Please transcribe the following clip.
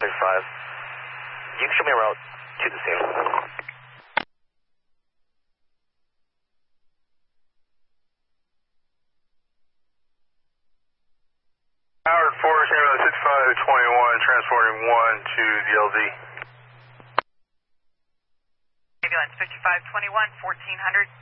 35. You can show me a route to the scene. Howard 4, San Diego 6521, transporting 1 to the LZ. Ambulance 5521, 1400.